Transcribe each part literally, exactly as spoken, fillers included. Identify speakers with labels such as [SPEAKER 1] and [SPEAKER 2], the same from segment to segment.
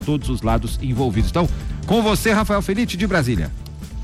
[SPEAKER 1] todos os lados envolvidos. Então, com você, Rafael Felite, de Brasília.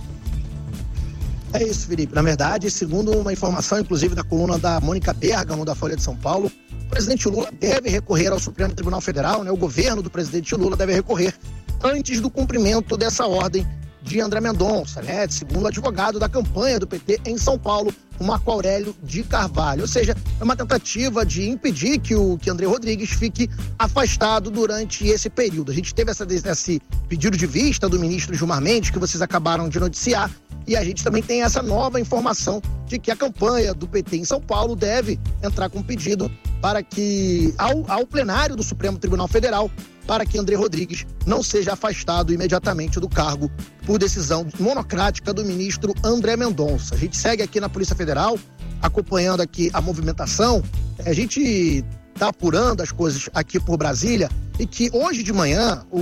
[SPEAKER 2] É isso, Felipe. Na verdade, segundo uma informação, inclusive, da coluna da Mônica Bergamo, da Folha de São Paulo, o presidente Lula deve recorrer ao Supremo Tribunal Federal, né? O governo do presidente Lula deve recorrer antes do cumprimento dessa ordem de André Mendonça, né? Segundo o advogado da campanha do P T em São Paulo, o Marco Aurélio de Carvalho. Ou seja, é uma tentativa de impedir que o que André Rodrigues fique afastado durante esse período. A gente teve essa, esse pedido de vista do ministro Gilmar Mendes, que vocês acabaram de noticiar, e a gente também tem essa nova informação de que a campanha do P T em São Paulo deve entrar com um pedido para que, ao, ao plenário do Supremo Tribunal Federal, para que André Rodrigues não seja afastado imediatamente do cargo por decisão monocrática do ministro André Mendonça. A gente segue aqui na Polícia Federal, acompanhando aqui a movimentação. A gente está apurando as coisas aqui por Brasília e que hoje de manhã o,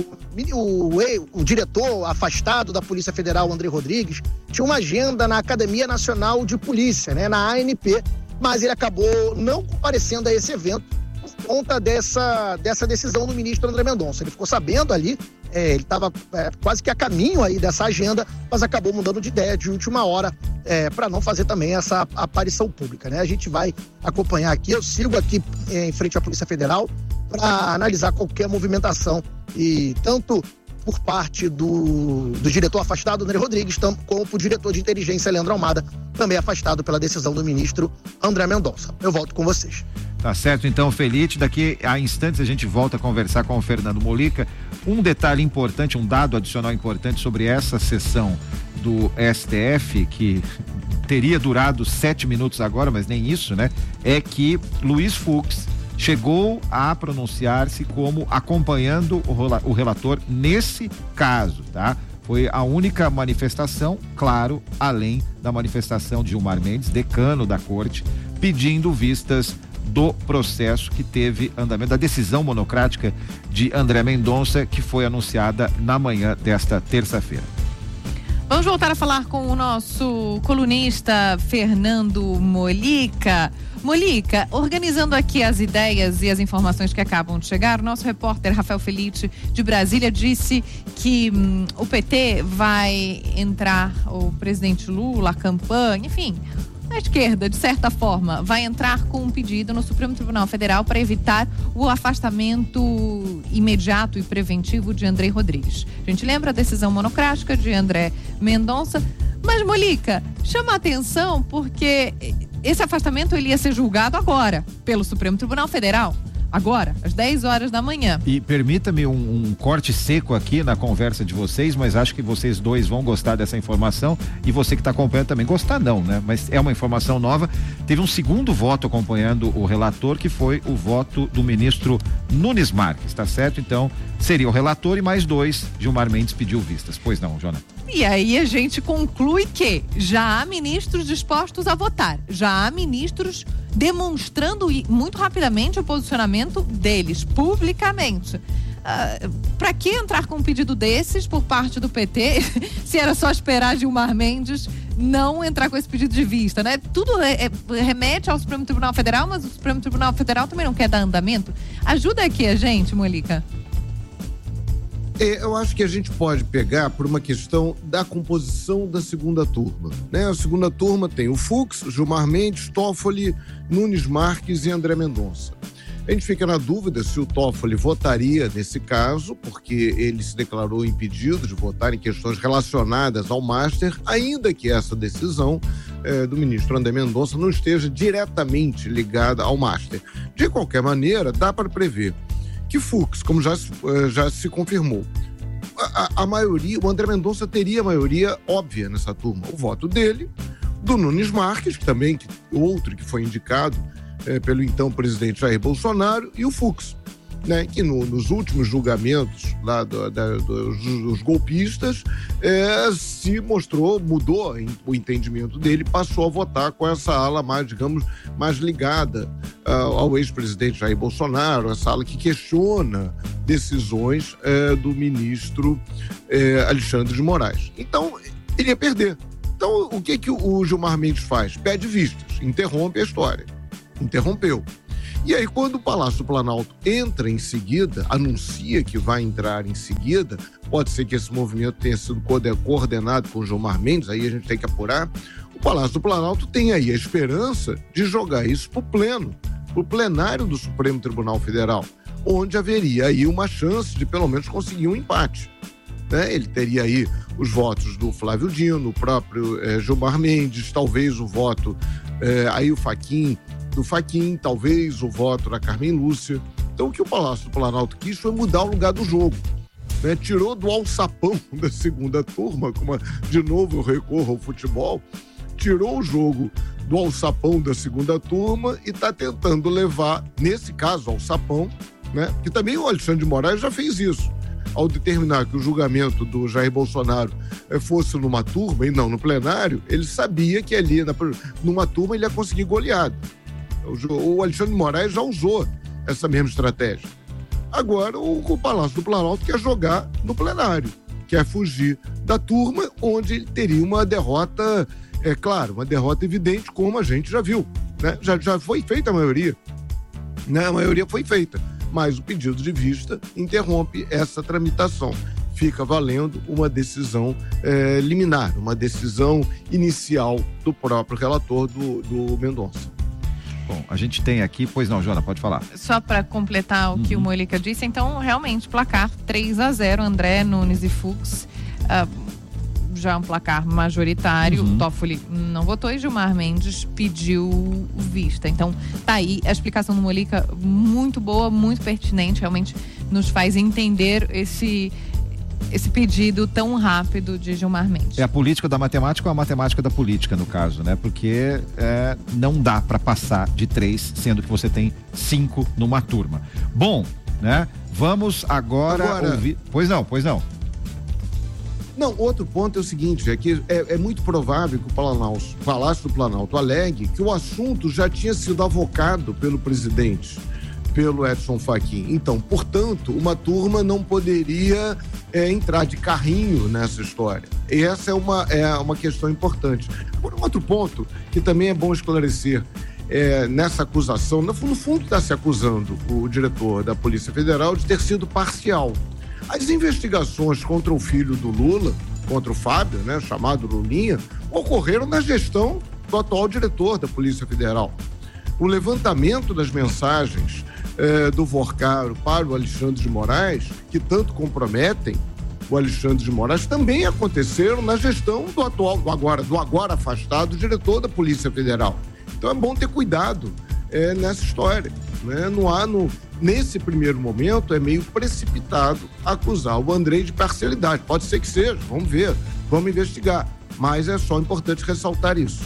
[SPEAKER 2] o, o diretor afastado da Polícia Federal, André Rodrigues, tinha uma agenda na Academia Nacional de Polícia, né, na A N P, mas ele acabou não comparecendo a esse evento por conta dessa, dessa decisão do ministro André Mendonça. Ele ficou sabendo ali, é, ele estava é, quase que a caminho aí dessa agenda, mas acabou mudando de ideia de última hora é, para não fazer também essa aparição pública, né? A gente vai acompanhar aqui, eu sigo aqui é, em frente à Polícia Federal para analisar qualquer movimentação, e tanto por parte do, do diretor afastado, André Rodrigues, tam, como por diretor de inteligência, Leandro Almada, também afastado pela decisão do ministro André Mendonça. Eu volto com vocês.
[SPEAKER 1] Tá certo, então, Felite, daqui a instantes a gente volta a conversar com o Fernando Molica. Um detalhe importante, um dado adicional importante sobre essa sessão do S T F, que teria durado sete minutos agora, mas nem isso, né? É que Luiz Fux chegou a pronunciar-se como acompanhando o, rola, o relator nesse caso, tá? Foi a única manifestação, claro, além da manifestação de Gilmar Mendes, decano da corte, pedindo vistas do processo que teve andamento, da decisão monocrática de André Mendonça, que foi anunciada na manhã desta terça-feira.
[SPEAKER 3] Vamos voltar a falar com o nosso colunista Fernando Molica. Molica, organizando aqui as ideias e as informações que acabam de chegar, o nosso repórter Rafael Felite, de Brasília, disse que hum, o P T vai entrar, o presidente Lula, a campanha, enfim, a esquerda, de certa forma, vai entrar com um pedido no Supremo Tribunal Federal para evitar o afastamento imediato e preventivo de André Rodrigues. A gente lembra a decisão monocrática de André Mendonça, mas, Molica, chama a atenção porque esse afastamento ele ia ser julgado agora pelo Supremo Tribunal Federal. Agora, às dez horas da manhã.
[SPEAKER 1] E permita-me um, um corte seco aqui na conversa de vocês, mas acho que vocês dois vão gostar dessa informação, e você que está acompanhando também. Gostar não, né? Mas é uma informação nova. Teve um segundo voto acompanhando o relator, que foi o voto do ministro Nunes Marques, tá certo? Então, seria o relator e mais dois. Gilmar Mendes pediu vistas. Pois não, Jonathan?
[SPEAKER 3] E aí a gente conclui que já há ministros dispostos a votar, já há ministros demonstrando muito rapidamente o posicionamento deles, publicamente. Uh, para que entrar com um pedido desses por parte do P T, se era só esperar Gilmar Mendes não entrar com esse pedido de vista, né? Tudo é, é, remete ao Supremo Tribunal Federal, mas o Supremo Tribunal Federal também não quer dar andamento. Ajuda aqui a gente, Molica.
[SPEAKER 4] É, eu acho que a gente pode pegar por uma questão da composição da segunda turma, né? A segunda turma tem o Fux, Gilmar Mendes, Toffoli, Nunes Marques e André Mendonça. A gente fica na dúvida se o Toffoli votaria nesse caso, porque ele se declarou impedido de votar em questões relacionadas ao Master, ainda que essa decisão eh, do ministro André Mendonça não esteja diretamente ligada ao Master. De qualquer maneira, dá para prever que Fux, como já, já se confirmou, a, a maioria, o André Mendonça teria a maioria óbvia nessa turma. O voto dele, do Nunes Marques, que também, que, outro que foi indicado é, pelo então presidente Jair Bolsonaro, e o Fux, né, que no, nos últimos julgamentos lá do, da, dos, dos golpistas é, se mostrou, mudou o entendimento dele, passou a votar com essa ala mais, digamos, mais ligada uh, ao ex-presidente Jair Bolsonaro, essa ala que questiona decisões uh, do ministro uh, Alexandre de Moraes. Então, ele ia perder. Então, o que, que o Gilmar Mendes faz? Pede vistas, interrompe a história. Interrompeu. E aí, quando o Palácio do Planalto entra em seguida, anuncia que vai entrar em seguida, pode ser que esse movimento tenha sido coordenado com o Gilmar Mendes, aí a gente tem que apurar, o Palácio do Planalto tem aí a esperança de jogar isso para o pleno, para o plenário do Supremo Tribunal Federal, onde haveria aí uma chance de pelo menos conseguir um empate. Né? Ele teria aí os votos do Flávio Dino, o próprio eh, Gilmar Mendes, talvez o voto, eh, aí o Fachin, do Fachin, talvez o voto da Carmen Lúcia. Então o que o Palácio do Planalto quis foi mudar o lugar do jogo. Né? Tirou do alçapão da segunda turma, como de novo eu recorro ao futebol, tirou o jogo do alçapão da segunda turma e está tentando levar, nesse caso, alçapão, né? Que também o Alexandre de Moraes já fez isso. Ao determinar que o julgamento do Jair Bolsonaro fosse numa turma e não no plenário, ele sabia que ali, numa turma, ele ia conseguir goleado. O Alexandre de Moraes já usou essa mesma estratégia. Agora, o, o Palácio do Planalto quer jogar no plenário, quer fugir da turma, onde ele teria uma derrota, é claro, uma derrota evidente, como a gente já viu. Né? Já, já foi feita a maioria. Né? A maioria foi feita, mas o pedido de vista interrompe essa tramitação. Fica valendo uma decisão é, liminar, uma decisão inicial do próprio relator do, do Mendonça.
[SPEAKER 1] Bom, a gente tem aqui, pois não, Jona, pode falar.
[SPEAKER 3] Só para completar o uhum. que o Molica disse, então realmente placar três a zero, André, Nunes e Fux, uh, já um placar majoritário, uhum. Toffoli não votou e Gilmar Mendes pediu vista. Então tá aí a explicação do Molica, muito boa, muito pertinente, realmente nos faz entender esse... esse pedido tão rápido de Gilmar Mendes.
[SPEAKER 1] É a política da matemática ou a matemática da política, no caso, né? Porque é, não dá para passar de três, sendo que você tem cinco numa turma. Bom, né? Vamos agora, agora... ouvir... Pois não, pois não.
[SPEAKER 4] Não, outro ponto é o seguinte, é que é, é muito provável que o Planalto, o Palácio do Planalto alegue que o assunto já tinha sido avocado pelo presidente, pelo Edson Fachin. Então, portanto, uma turma não poderia é, entrar de carrinho nessa história. E essa é uma, é uma questão importante. Por um outro ponto, que também é bom esclarecer, é, nessa acusação, no fundo está se acusando o diretor da Polícia Federal de ter sido parcial. As investigações contra o filho do Lula, contra o Fábio, né, chamado Lulinha, ocorreram na gestão do atual diretor da Polícia Federal. O levantamento das mensagens eh, do Vorcaro para o Alexandre de Moraes, que tanto comprometem o Alexandre de Moraes, também aconteceram na gestão do atual, do agora, do agora afastado diretor da Polícia Federal. Então é bom ter cuidado eh, nessa história. Né? Não há, no, nesse primeiro momento, é meio precipitado acusar o André de parcialidade. Pode ser que seja, vamos ver, vamos investigar. Mas é só importante ressaltar isso.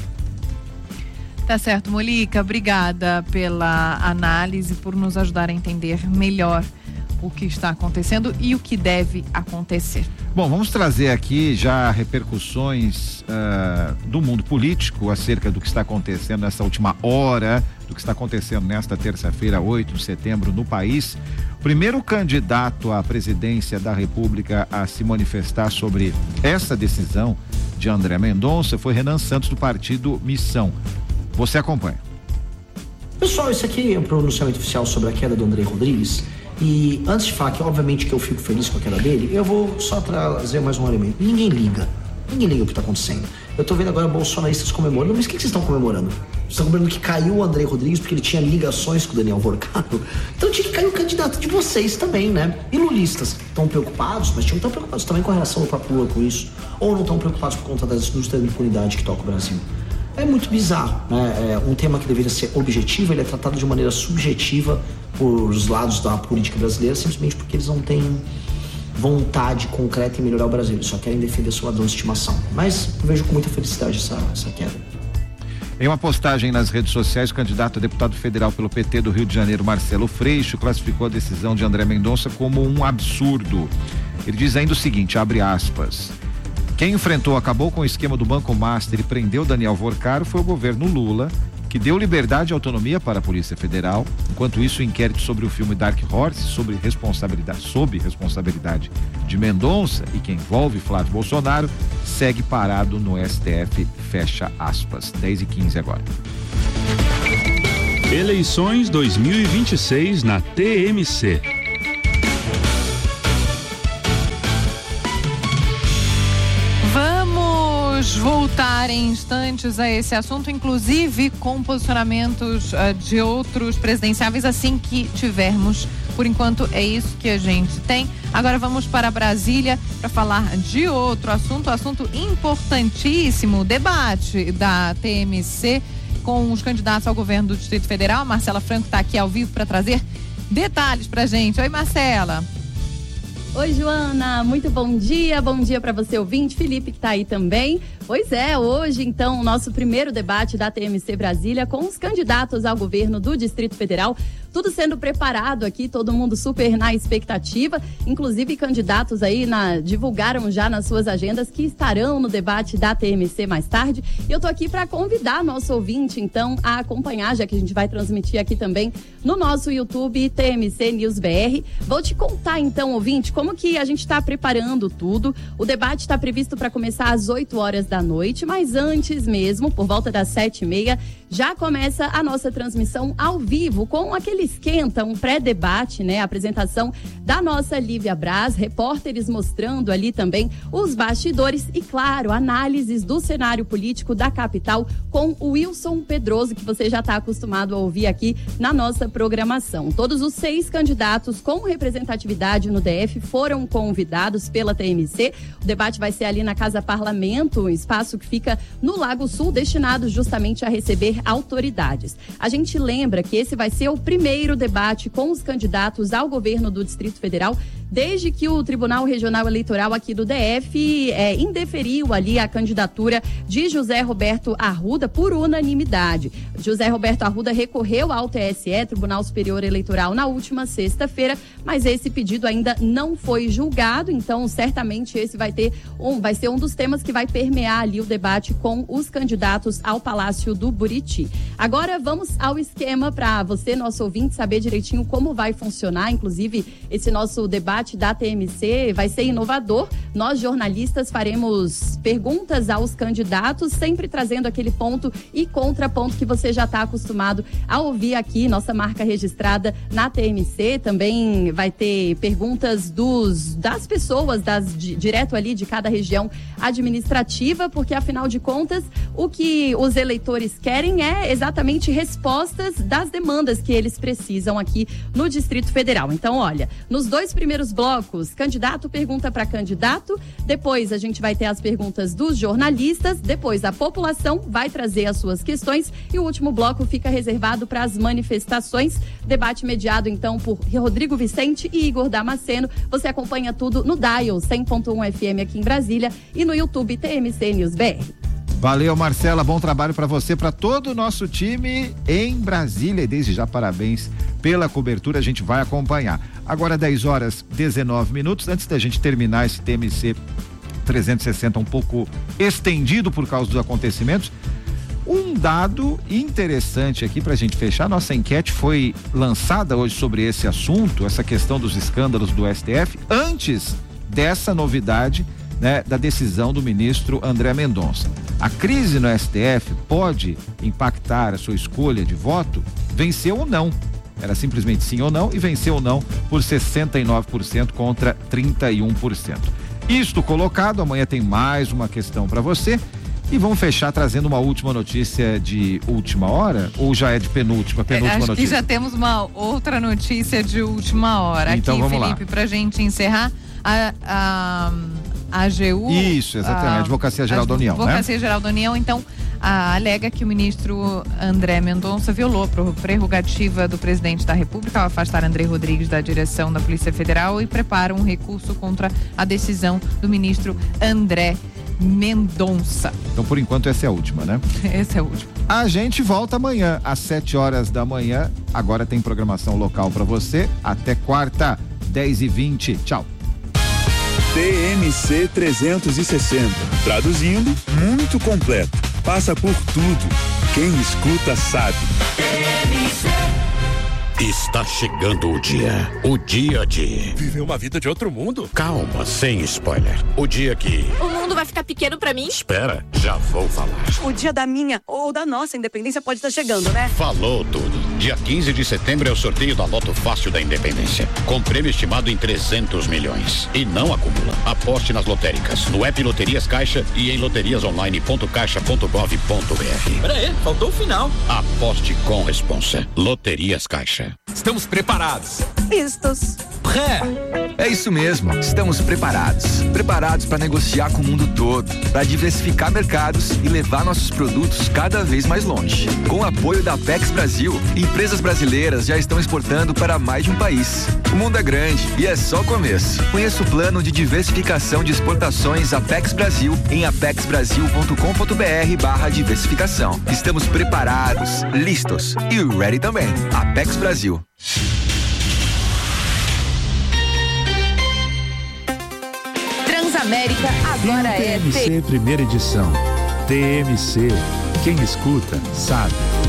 [SPEAKER 3] Tá certo, Molica, obrigada pela análise, por nos ajudar a entender melhor o que está acontecendo e o que deve acontecer.
[SPEAKER 1] Bom, vamos trazer aqui já repercussões uh, do mundo político acerca do que está acontecendo nessa última hora, do que está acontecendo nesta terça-feira, oito de setembro, no país. O primeiro candidato à presidência da República a se manifestar sobre essa decisão de André Mendonça foi Renan Santos, do partido Missão. Você acompanha.
[SPEAKER 5] Pessoal, isso aqui é um pronunciamento oficial sobre a queda do André Rodrigues. E antes de falar que, obviamente, que eu fico feliz com a queda dele, eu vou só trazer mais um elemento. Ninguém liga. Ninguém liga o que está acontecendo. Eu tô vendo agora bolsonaristas comemorando. Mas o que, que vocês estão comemorando? Vocês estão comemorando que caiu o André Rodrigues porque ele tinha ligações com o Daniel Vorcaro? Então tinha que cair o candidato de vocês também, né? E lulistas estão preocupados, mas tinham que estar preocupados também com a relação do próprio Lula com isso. Ou não estão preocupados por conta das indústrias de impunidade que toca o Brasil. É muito bizarro, né? É um tema que deveria ser objetivo, ele é tratado de maneira subjetiva por os lados da política brasileira, simplesmente porque eles não têm vontade concreta em melhorar o Brasil, eles só querem defender seu ladrão de estimação. Mas eu vejo com muita felicidade essa, essa queda.
[SPEAKER 1] Em uma postagem nas redes sociais, o candidato a deputado federal pelo P T do Rio de Janeiro, Marcelo Freixo, classificou a decisão de André Mendonça como um absurdo. Ele diz ainda o seguinte, abre aspas: quem enfrentou, acabou com o esquema do Banco Master e prendeu Daniel Vorcaro foi o governo Lula, que deu liberdade e autonomia para a Polícia Federal. Enquanto isso, o inquérito sobre o filme Dark Horse, sobre responsabilidade, sob responsabilidade de Mendonça e que envolve Flávio Bolsonaro, segue parado no S T F, fecha aspas. dez e quinze agora.
[SPEAKER 6] Eleições dois mil e vinte e seis na T M C.
[SPEAKER 3] Vamos voltar em instantes a esse assunto, inclusive com posicionamentos uh, de outros presidenciáveis assim que tivermos. Por enquanto é isso que a gente tem. Agora vamos para Brasília para falar de outro assunto, assunto importantíssimo, debate da T M C com os candidatos ao governo do Distrito Federal. Marcela Franco está aqui ao vivo para trazer detalhes para a gente. Oi, Marcela.
[SPEAKER 7] Oi, Joana, muito bom dia, bom dia para você ouvinte, Felipe que está aí também. Pois é, hoje então o nosso primeiro debate da T M C Brasília com os candidatos ao governo do Distrito Federal, tudo sendo preparado aqui, todo mundo super na expectativa, inclusive candidatos aí na, divulgaram já nas suas agendas que estarão no debate da T M C mais tarde. E eu tô aqui para convidar nosso ouvinte então a acompanhar, já que a gente vai transmitir aqui também no nosso YouTube T M C News B R. Vou te contar então, ouvinte, como que a gente está preparando tudo. O debate está previsto para começar às oito horas da noite, mas antes mesmo, por volta das sete e meia, já começa a nossa transmissão ao vivo com aquele esquenta, um pré-debate, né? A apresentação da nossa Lívia Braz, repórteres mostrando ali também os bastidores e, claro, análises do cenário político da capital com o Wilson Pedroso, que você já está acostumado a ouvir aqui na nossa programação. Todos os seis candidatos com representatividade no D F foram convidados pela T M C. O debate vai ser ali na Casa Parlamento, um espaço que fica no Lago Sul, destinado justamente a receber autoridades. A gente lembra que esse vai ser o primeiro debate com os candidatos ao governo do Distrito Federal desde que o Tribunal Regional Eleitoral aqui do D F é, indeferiu ali a candidatura de José Roberto Arruda por unanimidade. José Roberto Arruda recorreu ao T S E, Tribunal Superior Eleitoral, na última sexta-feira, mas esse pedido ainda não foi julgado, então certamente esse vai ter um, vai ser um dos temas que vai permear ali o debate com os candidatos ao Palácio do Buriti. Agora vamos ao esquema para você, nosso ouvinte, saber direitinho como vai funcionar. Inclusive, esse nosso debate da T M C vai ser inovador. Nós, jornalistas, faremos perguntas aos candidatos, sempre trazendo aquele ponto e contraponto que você já está acostumado a ouvir aqui, nossa marca registrada na T M C. Também vai ter perguntas dos, das pessoas, das, de, direto ali de cada região administrativa, porque afinal de contas, o que os eleitores querem é exatamente respostas das demandas que eles precisam aqui no Distrito Federal. Então, olha, nos dois primeiros blocos, candidato pergunta para candidato, depois a gente vai ter as perguntas dos jornalistas, depois a população vai trazer as suas questões e o último bloco fica reservado para as manifestações. Debate mediado então por Rodrigo Vicente e Igor Damasceno. Você acompanha tudo no Dial cem ponto um F M aqui em Brasília e no YouTube T M C News B R.
[SPEAKER 1] Valeu, Marcela, bom trabalho para você, para todo o nosso time em Brasília, e desde já parabéns pela cobertura, a gente vai acompanhar. Agora dez horas dezenove minutos, antes da gente terminar esse T M C trezentos e sessenta um pouco estendido por causa dos acontecimentos, um dado interessante aqui pra gente fechar, nossa enquete foi lançada hoje sobre esse assunto, essa questão dos escândalos do S T F, antes dessa novidade, né, da decisão do ministro André Mendonça. A crise no S T F pode impactar a sua escolha de voto? Venceu ou não? Era simplesmente sim ou não, e venceu ou não por sessenta e nove por cento contra trinta e um por cento. Isto colocado, amanhã tem mais uma questão para você. E vamos fechar trazendo uma última notícia de última hora, ou já é de penúltima, penúltima
[SPEAKER 3] é, acho
[SPEAKER 1] notícia?
[SPEAKER 3] que já temos uma outra notícia de última hora.
[SPEAKER 1] Então
[SPEAKER 3] aqui,
[SPEAKER 1] vamos
[SPEAKER 3] Felipe,
[SPEAKER 1] lá.
[SPEAKER 3] pra gente encerrar, a, a, a AGU...
[SPEAKER 1] Isso, exatamente, a Advocacia Geral da União, né?
[SPEAKER 3] Advocacia Geral da União, então, a, alega que o ministro André Mendonça violou a prerrogativa do presidente da República ao afastar André Rodrigues da direção da Polícia Federal e prepara um recurso contra a decisão do ministro André Mendonça.
[SPEAKER 1] Então, por enquanto, essa é a última, né?
[SPEAKER 3] Essa é a última.
[SPEAKER 1] A gente volta amanhã, às sete horas da manhã. Agora tem programação local para você. Até quarta, dez e vinte. Tchau.
[SPEAKER 6] T M C trezentos e sessenta. Traduzindo, muito completo. Passa por tudo. Quem escuta sabe.
[SPEAKER 8] T M C. Está chegando o dia. O dia de...
[SPEAKER 9] Viver uma vida de outro mundo?
[SPEAKER 8] Calma, sem spoiler. O dia que...
[SPEAKER 10] O mundo vai ficar pequeno pra mim?
[SPEAKER 8] Espera, já vou falar.
[SPEAKER 11] O dia da minha ou da nossa independência pode estar chegando, né?
[SPEAKER 8] Falou tudo. Dia quinze de setembro é o sorteio da Loto Fácil da Independência, com prêmio estimado em trezentos milhões. E não acumula. Aposte nas lotéricas, no app Loterias Caixa e em loterias online ponto caixa ponto gov ponto br.
[SPEAKER 9] Pera aí, faltou o final.
[SPEAKER 8] Aposte com responsa. Loterias Caixa.
[SPEAKER 9] Estamos preparados.
[SPEAKER 11] Listos.
[SPEAKER 9] Pré.
[SPEAKER 11] É isso mesmo, estamos preparados. Preparados para negociar com o mundo todo, para diversificar mercados e levar nossos produtos cada vez mais longe. Com o apoio da Apex Brasil, empresas brasileiras já estão exportando para mais de um país. O mundo é grande e é só o começo. Conheça o plano de diversificação de exportações Apex Brasil em apex brasil ponto com ponto br barra diversificação. Estamos preparados, listos e ready também. Apex Brasil.
[SPEAKER 3] Transamérica agora é
[SPEAKER 6] T M C primeira edição. T M C, quem escuta sabe.